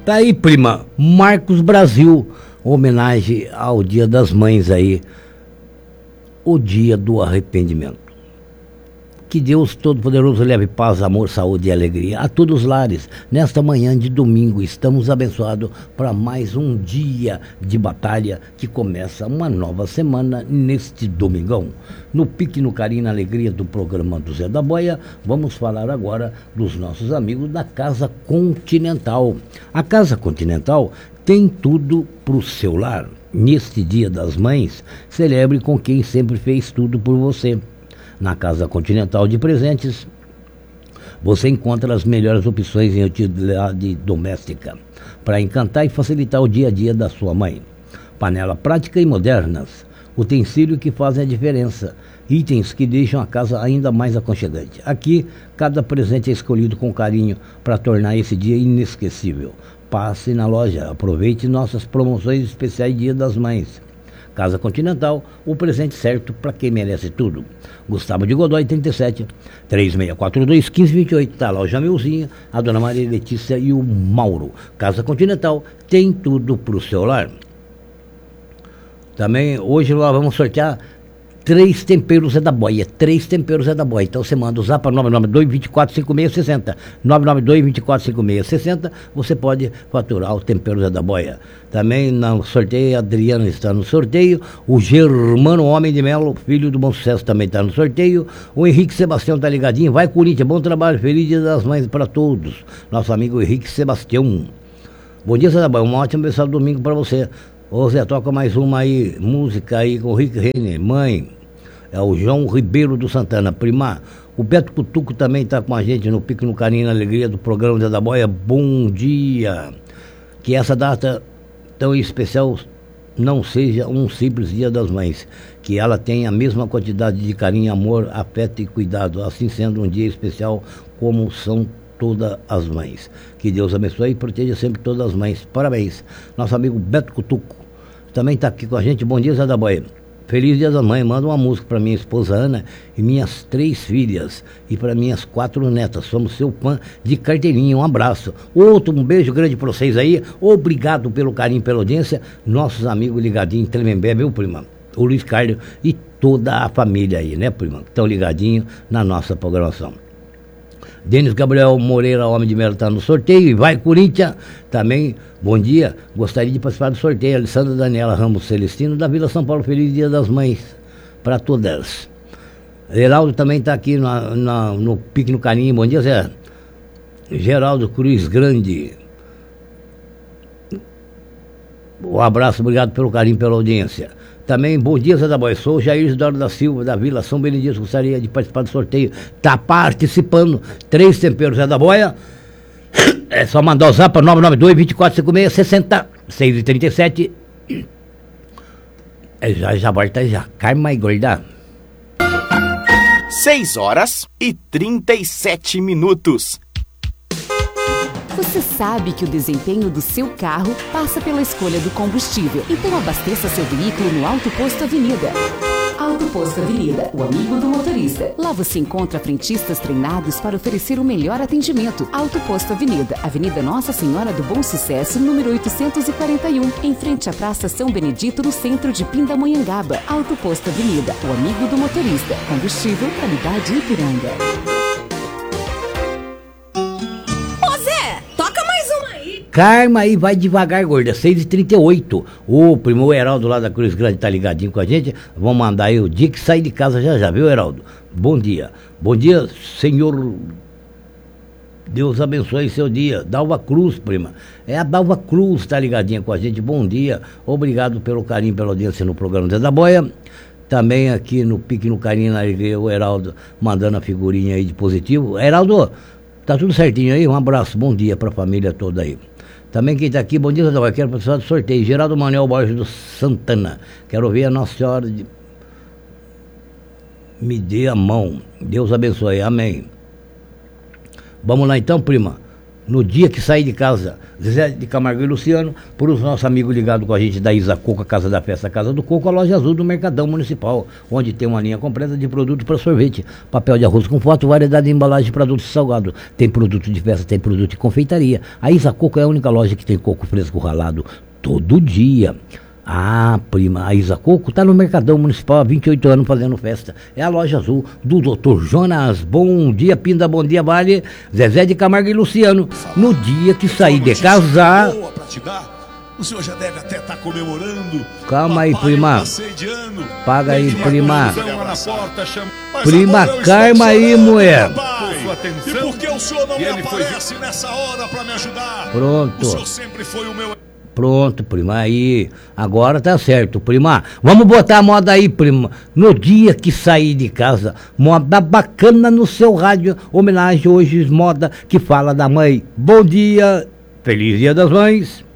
Tá aí, prima, Marcos Brasil, homenagem ao Dia das Mães aí, o dia do arrependimento. Que Deus Todo-Poderoso leve paz, amor, saúde e alegria a todos os lares. Nesta manhã de domingo, estamos abençoados para mais um dia de batalha que começa uma nova semana neste domingão. No pique, no carinho, na alegria do programa do Zé da Boia, vamos falar agora dos nossos amigos da Casa Continental. A Casa Continental tem tudo para o seu lar. Neste Dia das Mães, celebre com quem sempre fez tudo por você. Na Casa Continental de Presentes, você encontra as melhores opções em utilidade doméstica para encantar e facilitar o dia a dia da sua mãe. Panela prática e modernas, utensílios que fazem a diferença, itens que deixam a casa ainda mais aconchegante. Aqui, cada presente é escolhido com carinho para tornar esse dia inesquecível. Passe na loja, aproveite nossas promoções especiais Dia das Mães. Casa Continental, o presente certo para quem merece tudo. Gustavo de Godoy, 37, 3642-1528. Está lá o Jamilzinho, a dona Maria Letícia e o Mauro. Casa Continental tem tudo para o seu lar. Também, hoje nós vamos sortear 3 temperos é da boia. 3 temperos é da boia. Então você manda o zap para 992-245660. 992-245660. Você pode faturar o tempero é da boia. Também no sorteio, Adriano está no sorteio. O Germano Homem de Melo, filho do Bom Sucesso, também está no sorteio. O Henrique Sebastião está ligadinho. Vai, Corinthians, bom trabalho. Feliz Dia das Mães para todos. Nosso amigo Henrique Sebastião. Bom dia, Zé da Boia. Um ótimo abençoado domingo para você. Ô Zé, toca mais uma aí, música aí com o Rick Renner, mãe. É o João Ribeiro do Santana, prima. O Beto Cutuco também está com a gente no Pique, no Carinho, na Alegria do programa Zé da Boia. Bom dia. Que essa data tão especial não seja um simples Dia das Mães. Que ela tenha a mesma quantidade de carinho, amor, afeto e cuidado. Assim sendo um dia especial como são todas as mães. Que Deus abençoe e proteja sempre todas as mães. Parabéns. Nosso amigo Beto Cutuco também está aqui com a gente. Bom dia, Zé da Boia. Feliz Dia da Mãe. Manda uma música para minha esposa Ana e minhas 3 filhas e para minhas 4 netas. Somos seu fã de carteirinha. Um abraço. Um beijo grande para vocês aí. Obrigado pelo carinho, pela audiência. Nossos amigos ligadinhos em Tremembé, viu, prima? O Luiz Carlos e toda a família aí, né, prima? Que estão ligadinhos na nossa programação. Denis Gabriel Moreira, Homem de Melo, está no sorteio. E vai, Corinthians! Também, bom dia. Gostaria de participar do sorteio. Alessandra Daniela Ramos Celestino, da Vila São Paulo. Feliz Dia das Mães para todas. Geraldo também está aqui no Pique no Carinho. Bom dia, Zé. Geraldo Cruz Grande. Um abraço, obrigado pelo carinho, pela audiência. Também, bom dia, Zé da Boia. Sou o Jair Isidoro da Silva, da Vila São Benedito. Gostaria de participar do sorteio. Está participando. 3 temperos Zé da Boia. É só mandar o zap para 992-245660. 6h37. Já volta já. Carma e gorda. 6h37. Você sabe que o desempenho do seu carro passa pela escolha do combustível. Então abasteça seu veículo no Auto Posto Avenida. Auto Posto Avenida, o amigo do motorista. Lá você encontra frentistas treinados para oferecer o melhor atendimento. Auto Posto Avenida, Avenida Nossa Senhora do Bom Sucesso, número 841, em frente à Praça São Benedito, no centro de Pindamonhangaba. Auto Posto Avenida, o amigo do motorista. Combustível, qualidade Ipiranga. Carma aí, vai devagar, gorda. 6h38. O primo Heraldo lá da Cruz Grande tá ligadinho com a gente. Vamos mandar aí o dia que sai de casa já, viu, Heraldo? Bom dia. Bom dia, senhor. Deus abençoe seu dia. Dalva Cruz, prima. É a Dalva Cruz, tá ligadinha com a gente. Bom dia. Obrigado pelo carinho, pela audiência no programa Zé da Boia. Também aqui no Pique no Carinho, na Alegria, o Heraldo mandando a figurinha aí de positivo. Heraldo, tá tudo certinho aí? Um abraço, bom dia pra família toda aí. Também quem está aqui, bom dia, eu quero participar do sorteio. Geraldo Manuel Borges do Santana. Quero ouvir a Nossa Senhora de... Me dê a mão. Deus abençoe. Amém. Vamos lá então, prima. no dia que sair de casa, Zezé de Camargo e Luciano, por os nossos amigos ligados com a gente da Isa Coco, a Casa da Festa, a Casa do Coco, a Loja Azul do Mercadão Municipal, onde tem uma linha completa de produtos para sorvete, papel de arroz com foto, variedade de embalagem de produtos salgados, tem produto de festa, tem produto de confeitaria. A Isa Coco é a única loja que tem coco fresco ralado todo dia. Ah, prima, a Isa Coco está no Mercadão Municipal há 28 anos fazendo festa. É a Loja Azul do Dr. Jonas. Bom dia, Pinda, bom dia, Vale. Zezé de Camargo e Luciano. No dia que sair de casa... O senhor já deve até estar comemorando. Calma aí, prima. Paga aí, prima. Prima, calma aí, mulher. E por que o senhor não me aparece nessa hora para me ajudar? Pronto. O senhor sempre foi o meu... Pronto, prima, aí, agora tá certo, prima. Vamos botar a moda aí, prima. No dia que sair de casa, moda bacana no seu rádio. Homenagem hoje, moda que fala da mãe. Bom dia, feliz Dia das Mães.